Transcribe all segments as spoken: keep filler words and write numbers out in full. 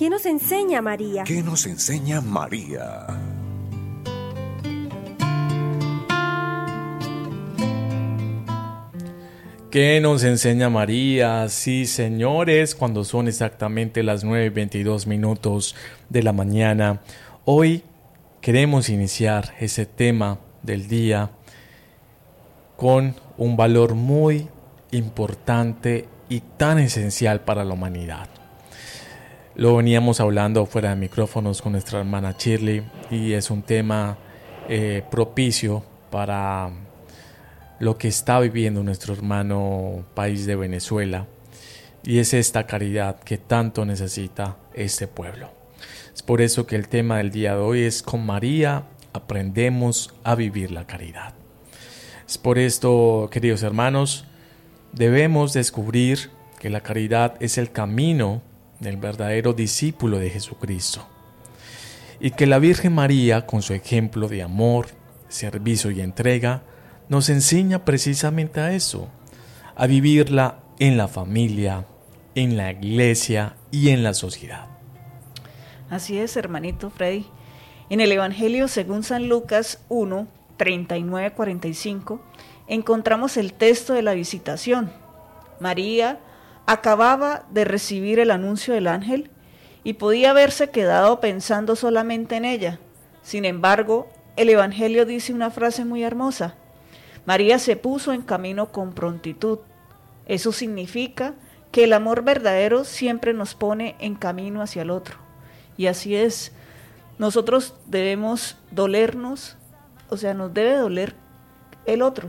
¿Qué nos enseña María? ¿Qué nos enseña María? ¿Qué nos enseña María? Sí, señores, cuando son exactamente las nueve y veintidós minutos de la mañana, hoy queremos iniciar ese tema del día con un valor muy importante y tan esencial para la humanidad. Lo veníamos hablando fuera de micrófonos con nuestra hermana Shirley y es un tema eh, propicio para lo que está viviendo nuestro hermano país de Venezuela, y es esta caridad que tanto necesita este pueblo. Es por eso que el tema del día de hoy es: con María aprendemos a vivir la caridad. Es por esto, queridos hermanos, debemos descubrir que la caridad es el camino del verdadero discípulo de Jesucristo, y que la Virgen María, con su ejemplo de amor, servicio y entrega, nos enseña precisamente a eso, a vivirla en la familia, en la iglesia y en la sociedad. Así es, hermanito Freddy. En el Evangelio según San Lucas uno, treinta y nueve a cuarenta y cinco, encontramos el texto de la visitación. María acababa de recibir el anuncio del ángel y podía haberse quedado pensando solamente en ella. Sin embargo, el Evangelio dice una frase muy hermosa: María se puso en camino con prontitud. Eso significa que el amor verdadero siempre nos pone en camino hacia el otro. Y así es, nosotros debemos dolernos, o sea, nos debe doler el otro,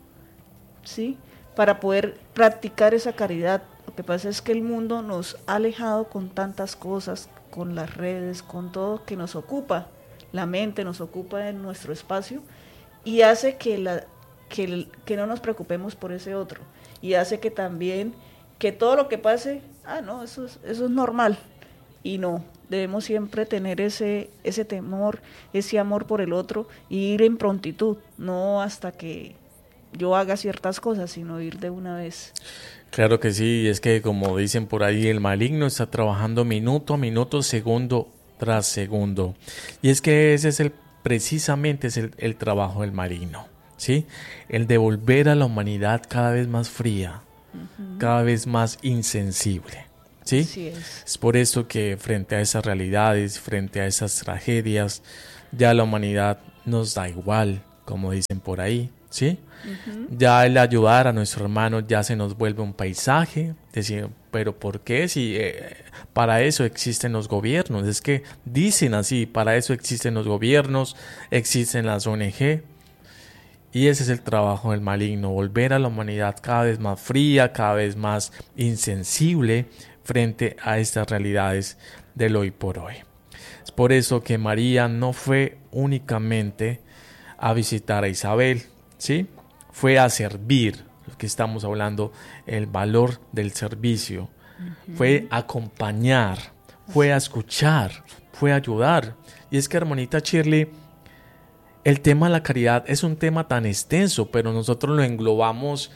¿sí? Para poder practicar esa caridad. Lo que pasa es que el mundo nos ha alejado con tantas cosas, con las redes, con todo que nos ocupa, la mente nos ocupa en nuestro espacio y hace que la Que, que no nos preocupemos por ese otro, y hace que también que todo lo que pase, ah no, eso es, eso es normal, y no, debemos siempre tener ese, ese temor, ese amor por el otro, y ir en prontitud, no hasta que yo haga ciertas cosas, sino ir de una vez. Claro que sí, es que como dicen por ahí, el maligno está trabajando minuto a minuto, segundo tras segundo, y es que ese es el, precisamente es el, el trabajo del maligno. ¿Sí? El de volver a la humanidad cada vez más fría, uh-huh. cada vez más insensible, ¿sí? Así es. Es por eso que frente a esas realidades, frente a esas tragedias, ya la humanidad nos da igual, como dicen por ahí, ¿sí? Uh-huh. Ya el ayudar a nuestro hermano ya se nos vuelve un paisaje, decir, pero ¿por qué? Si eh, para eso existen los gobiernos, es que dicen así, para eso existen los gobiernos, existen las O N Ge. Y ese es el trabajo del maligno, volver a la humanidad cada vez más fría, cada vez más insensible frente a estas realidades del hoy por hoy. Es por eso que María no fue únicamente a visitar a Isabel, ¿sí? Fue a servir, lo que estamos hablando, el valor del servicio. Uh-huh. Fue a acompañar, fue a escuchar, fue a ayudar. Y es que, hermanita Shirley, el tema de la caridad es un tema tan extenso, pero nosotros lo englobamos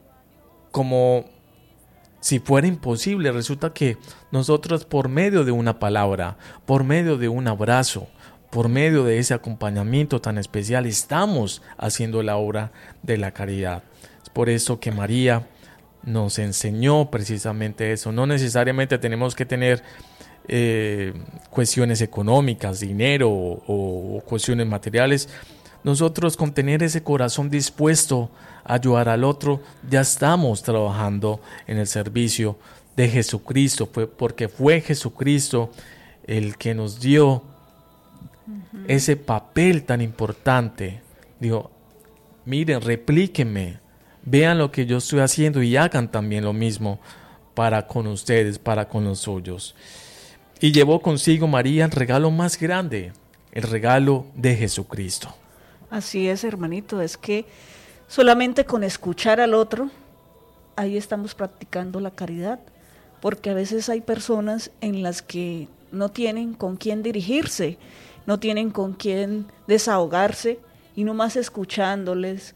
como si fuera imposible. Resulta que nosotros, por medio de una palabra, por medio de un abrazo, por medio de ese acompañamiento tan especial, estamos haciendo la obra de la caridad. Es por eso que María nos enseñó precisamente eso. No necesariamente tenemos que tener Eh, cuestiones económicas, dinero o, o cuestiones materiales. Nosotros, con tener ese corazón dispuesto a ayudar al otro, ya estamos trabajando en el servicio de Jesucristo, fue porque fue Jesucristo el que nos dio uh-huh. ese papel tan importante. Digo, miren, replíquenme, vean lo que yo estoy haciendo y hagan también lo mismo para con ustedes, para con los suyos. Y llevó consigo María el regalo más grande, el regalo de Jesucristo. Así es, hermanito, es que solamente con escuchar al otro, ahí estamos practicando la caridad, porque a veces hay personas en las que no tienen con quién dirigirse, no tienen con quién desahogarse, y nomás escuchándoles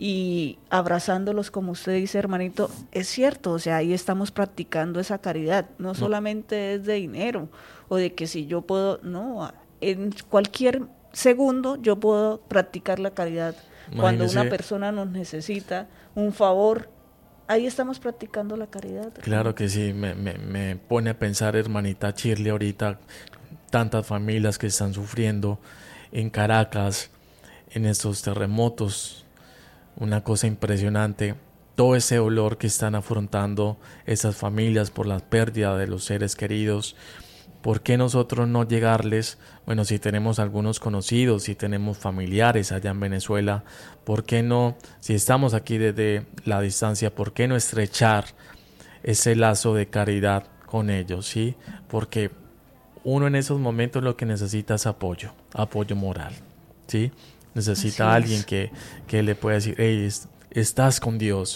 y abrazándolos, como usted dice, hermanito, es cierto, o sea, ahí estamos practicando esa caridad, no, no. solamente es de dinero, o de que si yo puedo, no, en cualquier segundo yo puedo practicar la caridad. Imagínese. Cuando una persona nos necesita un favor, ahí estamos practicando la caridad. Hermano. Claro que sí, me, me, me pone a pensar, hermanita Shirley, ahorita tantas familias que están sufriendo en Caracas, en estos terremotos, una cosa impresionante, todo ese dolor que están afrontando esas familias por la pérdida de los seres queridos. ¿Por qué nosotros no llegarles? Bueno, si tenemos algunos conocidos, si tenemos familiares allá en Venezuela, ¿por qué no, si estamos aquí desde la distancia, por qué no estrechar ese lazo de caridad con ellos? ¿Sí? Porque uno en esos momentos lo que necesita es apoyo, apoyo moral, ¿sí? Necesita a alguien que, que le pueda decir, hey, estás con Dios.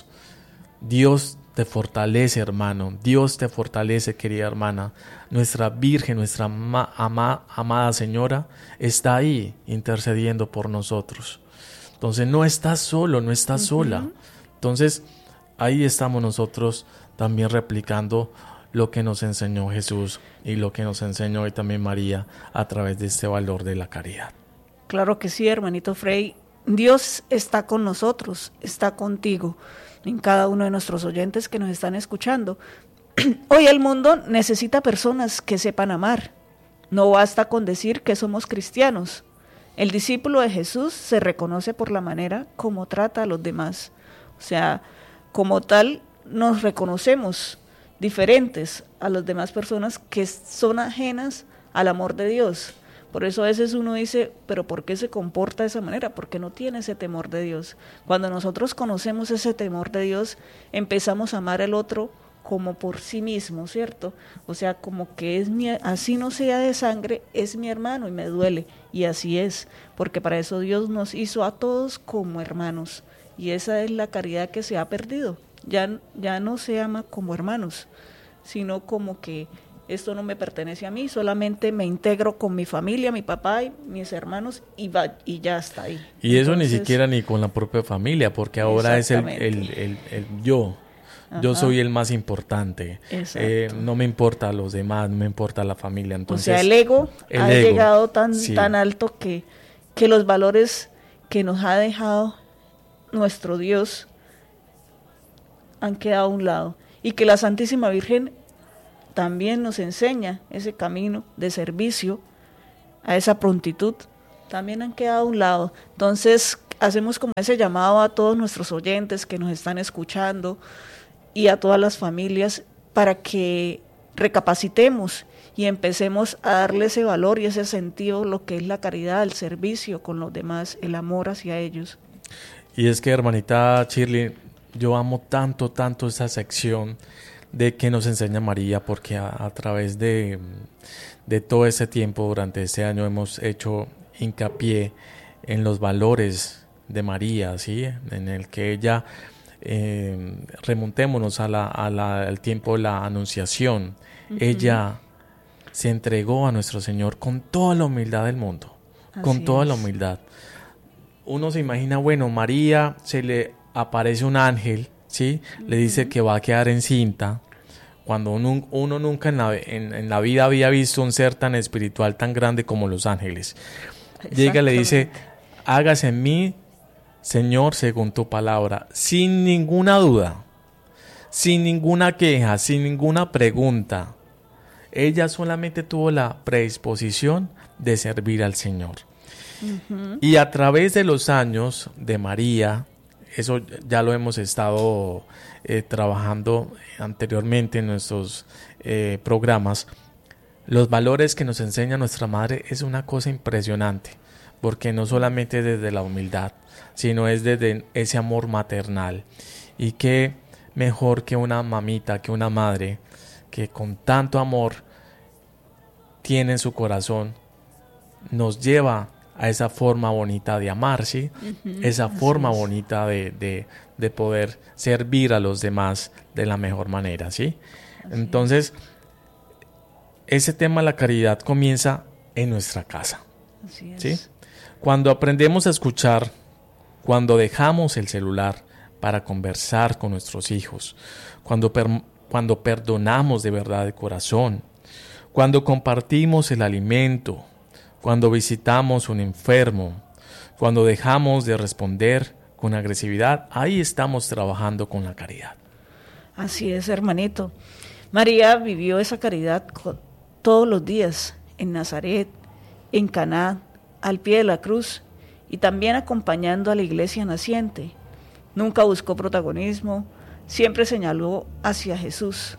Dios te fortalece, hermano. Dios te fortalece, querida hermana. Nuestra Virgen, nuestra ama, ama, amada Señora, está ahí intercediendo por nosotros. Entonces no estás solo, no estás uh-huh. sola. Entonces ahí estamos nosotros también replicando lo que nos enseñó Jesús y lo que nos enseñó hoy también María a través de este valor de la caridad. Claro que sí, hermanito Frei. Dios está con nosotros, está contigo, en cada uno de nuestros oyentes que nos están escuchando. Hoy el mundo necesita personas que sepan amar. No basta con decir que somos cristianos. El discípulo de Jesús se reconoce por la manera como trata a los demás. O sea, como tal nos reconocemos diferentes a las demás personas que son ajenas al amor de Dios. Por eso a veces uno dice, pero ¿por qué se comporta de esa manera? Porque no tiene ese temor de Dios. Cuando nosotros conocemos ese temor de Dios, empezamos a amar al otro como por sí mismo, ¿cierto? O sea, como que es mi, así no sea de sangre, es mi hermano y me duele. Y así es, porque para eso Dios nos hizo a todos como hermanos. Y esa es la caridad que se ha perdido. Ya, ya no se ama como hermanos, sino como que esto no me pertenece a mí, solamente me integro con mi familia, mi papá y mis hermanos y, va, y ya está ahí. Y eso Entonces, ni siquiera ni con la propia familia, porque ahora es el, el, el, el yo. Ajá. Yo soy el más importante. Eh, no me importa los demás, no me importa la familia. Entonces, o sea, el ego el ha ego, llegado tan, sí. tan alto que, que los valores que nos ha dejado nuestro Dios han quedado a un lado. Y que la Santísima Virgen también nos enseña ese camino de servicio, a esa prontitud, también han quedado a un lado. Entonces, hacemos como ese llamado a todos nuestros oyentes que nos están escuchando y a todas las familias para que recapacitemos y empecemos a darle ese valor y ese sentido, lo que es la caridad, el servicio con los demás, el amor hacia ellos. Y es que, hermanita Shirley, yo amo tanto, tanto esa sección de que nos enseña María, porque a, a través de, de todo ese tiempo, durante este año, hemos hecho hincapié en los valores de María, ¿sí? En el que ella, eh, remontémonos a la, a la, al tiempo de la Anunciación, uh-huh. ella se entregó a nuestro Señor con toda la humildad del mundo, Así con toda es. la humildad. Uno se imagina, bueno, María se le aparece un ángel, ¿sí? Uh-huh. Le dice que va a quedar encinta, cuando uno, uno nunca en la, en, en la vida había visto un ser tan espiritual, tan grande como los ángeles. Llega y le dice, hágase en mí, Señor, según tu palabra, sin ninguna duda, sin ninguna queja, sin ninguna pregunta. Ella solamente tuvo la predisposición de servir al Señor. Uh-huh. Y a través de los años de María, eso ya lo hemos estado eh, trabajando anteriormente en nuestros eh, programas, los valores que nos enseña nuestra madre es una cosa impresionante, porque no solamente desde la humildad, sino es desde ese amor maternal. Y qué mejor que una mamita, que una madre, que con tanto amor tiene en su corazón, nos lleva a esa forma bonita de amar, ¿sí? Uh-huh, esa forma es. bonita de, de, de poder servir a los demás de la mejor manera, ¿sí? Así Entonces, es. ese tema de la caridad comienza en nuestra casa, Así es. ¿sí? Cuando aprendemos a escuchar cuando dejamos el celular para conversar con nuestros hijos, cuando, per- cuando perdonamos de verdad de corazón, cuando compartimos el alimento, cuando visitamos un enfermo, cuando dejamos de responder con agresividad, ahí estamos trabajando con la caridad. Así es, hermanito. María vivió esa caridad co- todos los días, en Nazaret, en Caná, al pie de la cruz, y también acompañando a la iglesia naciente. Nunca buscó protagonismo, siempre señaló hacia Jesús.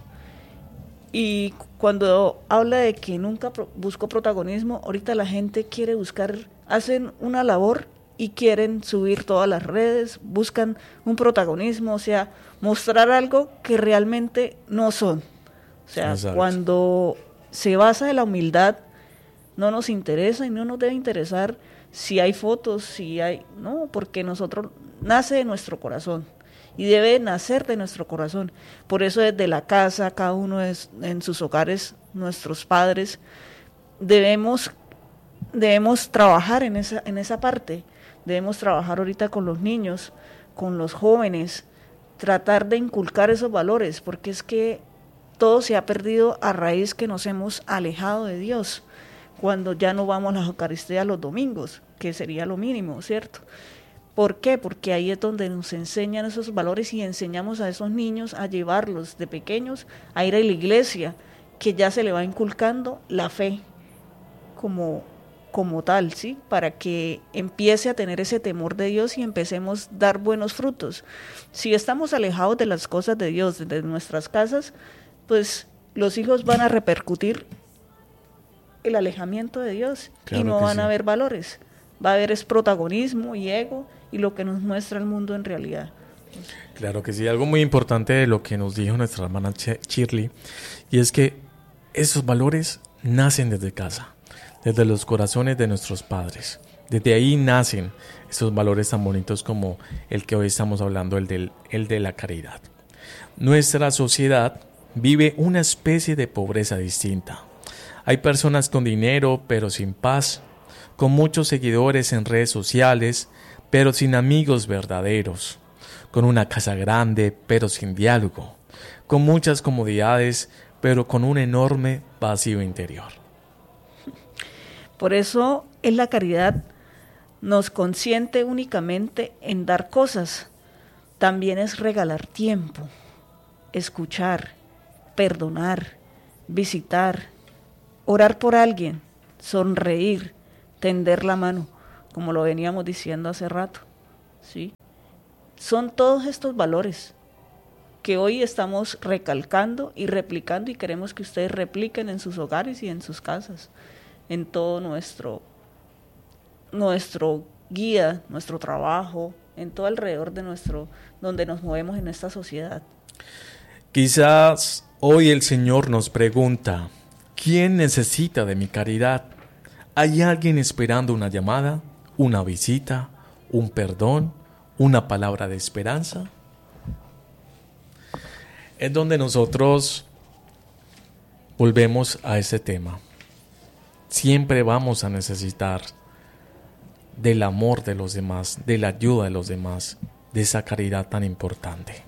Y cuando habla de que nunca pro- buscó protagonismo, ahorita la gente quiere buscar, hacen una labor y quieren subir todas las redes, buscan un protagonismo, o sea, mostrar algo que realmente no son. O sea, Exacto. Cuando se basa en la humildad, no nos interesa y no nos debe interesar si hay fotos, si hay... No, porque nosotros nace de nuestro corazón y debe nacer de nuestro corazón. Por eso desde la casa, cada uno es, en sus hogares, nuestros padres, debemos, debemos trabajar en esa, en esa parte. Debemos trabajar ahorita con los niños, con los jóvenes, tratar de inculcar esos valores, porque es que todo se ha perdido a raíz que nos hemos alejado de Dios, cuando ya no vamos a la Eucaristía los domingos, que sería lo mínimo, ¿cierto? ¿Por qué? Porque ahí es donde nos enseñan esos valores y enseñamos a esos niños a llevarlos de pequeños a ir a la iglesia, que ya se le va inculcando la fe como, como tal, ¿sí? Para que empiece a tener ese temor de Dios y empecemos a dar buenos frutos. Si estamos alejados de las cosas de Dios, de nuestras casas, pues los hijos van a repercutir el alejamiento de Dios, Claro y no que van sí. a haber valores. Va a haber es protagonismo y ego y lo que nos muestra el mundo en realidad. Claro que sí, algo muy importante de lo que nos dijo nuestra hermana Ch- Shirley, y es que esos valores nacen desde casa, desde los corazones de nuestros padres. Desde ahí nacen esos valores tan bonitos como el que hoy estamos hablando, el, del, el de la caridad. Nuestra sociedad vive una especie de pobreza distinta. Hay personas con dinero pero sin paz, con muchos seguidores en redes sociales pero sin amigos verdaderos, con una casa grande pero sin diálogo, con muchas comodidades pero con un enorme vacío interior. Por eso es la caridad nos consiente únicamente en dar cosas, también es regalar tiempo, escuchar, perdonar, visitar, orar por alguien, sonreír, tender la mano, como lo veníamos diciendo hace rato, ¿sí? Son todos estos valores que hoy estamos recalcando y replicando y queremos que ustedes repliquen en sus hogares y en sus casas, en todo nuestro, nuestro guía, nuestro trabajo, en todo alrededor de nuestro, donde nos movemos en esta sociedad. Quizás hoy el Señor nos pregunta, ¿quién necesita de mi caridad? ¿Hay alguien esperando una llamada, una visita, un perdón, una palabra de esperanza? Es donde nosotros volvemos a ese tema. Siempre vamos a necesitar del amor de los demás, de la ayuda de los demás, de esa caridad tan importante.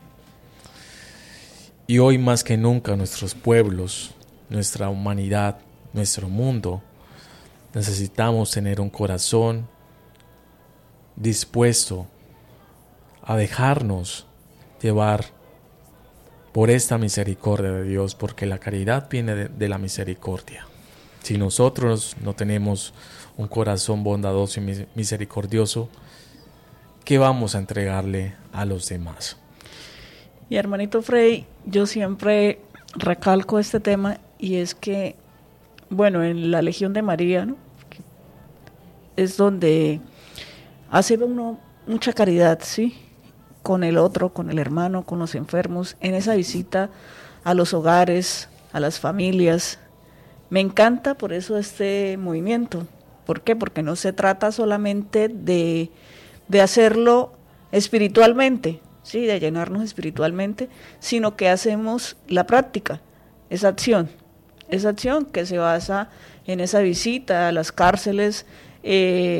Y hoy más que nunca nuestros pueblos, nuestra humanidad, nuestro mundo, necesitamos tener un corazón dispuesto a dejarnos llevar por esta misericordia de Dios, porque la caridad viene de, de la misericordia. Si nosotros no tenemos un corazón bondadoso y misericordioso, ¿qué vamos a entregarle a los demás? Y hermanito Freddy, yo siempre recalco este tema, y es que, bueno, en la Legión de María, ¿no?, es donde hace uno mucha caridad, ¿sí?, con el otro, con el hermano, con los enfermos, en esa visita a los hogares, a las familias. Me encanta por eso este movimiento. ¿Por qué? Porque no se trata solamente de, de hacerlo espiritualmente, ¿sí?, de llenarnos espiritualmente, sino que hacemos la práctica, esa acción, esa acción que se basa en esa visita a las cárceles, eh,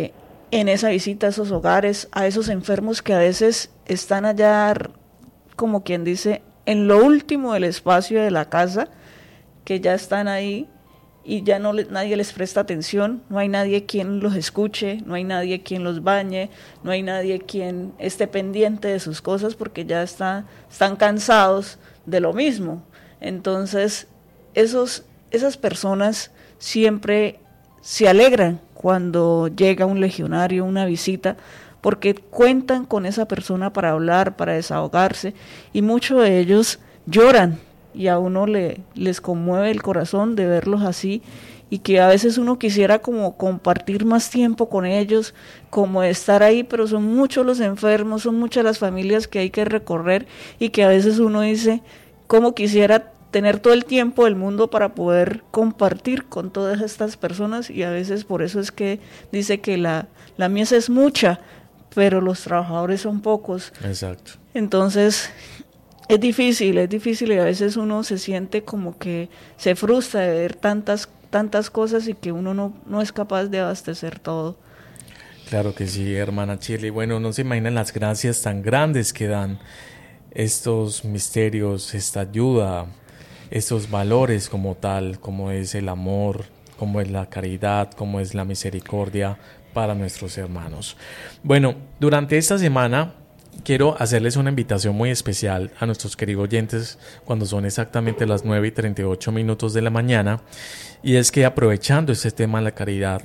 en esa visita a esos hogares, a esos enfermos que a veces están allá, como quien dice, en lo último del espacio de la casa, que ya están ahí y ya no le, nadie les presta atención, no hay nadie quien los escuche, no hay nadie quien los bañe, no hay nadie quien esté pendiente de sus cosas porque ya está, están cansados de lo mismo. Entonces, esos, esas personas siempre se alegran cuando llega un legionario, una visita, porque cuentan con esa persona para hablar, para desahogarse, y muchos de ellos lloran, y a uno le, les conmueve el corazón de verlos así, y que a veces uno quisiera como compartir más tiempo con ellos, como estar ahí, pero son muchos los enfermos, son muchas las familias que hay que recorrer, y que a veces uno dice, ¿cómo quisiera tener todo el tiempo del mundo para poder compartir con todas estas personas? Y a veces por eso es que dice que la, la mies es mucha, pero los trabajadores son pocos. Exacto. Entonces, es difícil, es difícil y a veces uno se siente como que se frustra de ver tantas, tantas cosas y que uno no, no es capaz de abastecer todo. Claro que sí, hermana Shirley. Bueno, no se imaginan las gracias tan grandes que dan estos misterios, esta ayuda, estos valores como tal, como es el amor, como es la caridad, como es la misericordia para nuestros hermanos. Bueno, durante esta semana quiero hacerles una invitación muy especial a nuestros queridos oyentes cuando son exactamente las nueve y treinta y ocho minutos de la mañana, y es que aprovechando este tema de la caridad,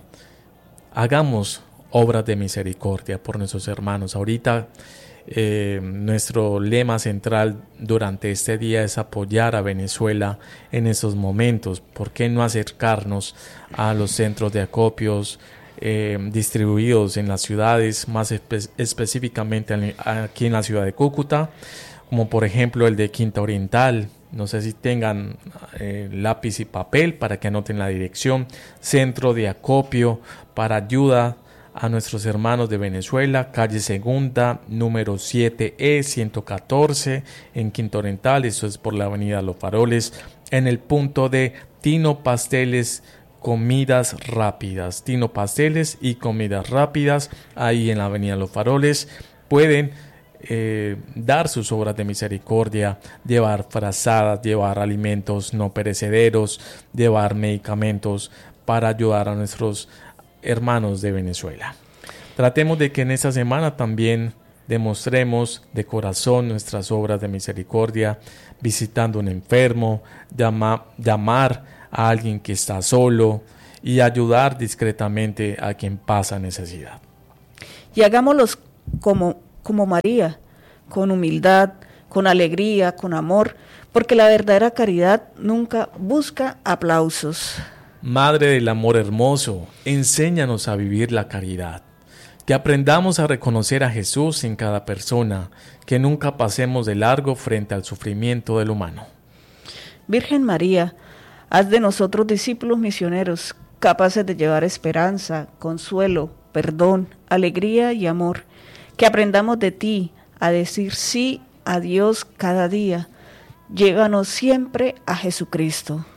hagamos obras de misericordia por nuestros hermanos. Ahorita Eh, nuestro lema central durante este día es apoyar a Venezuela en esos momentos. ¿Por qué no acercarnos a los centros de acopios eh, distribuidos en las ciudades, más espe- específicamente aquí en la ciudad de Cúcuta, como por ejemplo el de Quinta Oriental? No sé si tengan eh, lápiz y papel para que anoten la dirección. Centro de acopio para ayuda a nuestros hermanos de Venezuela, calle Segunda, número siete E ciento catorce, en Quinta Oriental. Eso es por la avenida Los Faroles, en el punto de Tino Pasteles, comidas rápidas. Tino Pasteles y comidas rápidas, ahí en la avenida Los Faroles. Pueden eh, dar sus obras de misericordia, llevar frazadas, llevar alimentos no perecederos, llevar medicamentos para ayudar a nuestros hermanos de Venezuela. Tratemos de que en esta semana también demostremos de corazón nuestras obras de misericordia, visitando a un enfermo, llama, llamar a alguien que está solo y ayudar discretamente a quien pasa necesidad. Y hagámoslos como, como María, con humildad, con alegría, con amor, porque la verdadera caridad nunca busca aplausos. Madre del amor hermoso, enséñanos a vivir la caridad, que aprendamos a reconocer a Jesús en cada persona, que nunca pasemos de largo frente al sufrimiento del humano. Virgen María, haz de nosotros discípulos misioneros, capaces de llevar esperanza, consuelo, perdón, alegría y amor, que aprendamos de ti a decir sí a Dios cada día. Llévanos siempre a Jesucristo.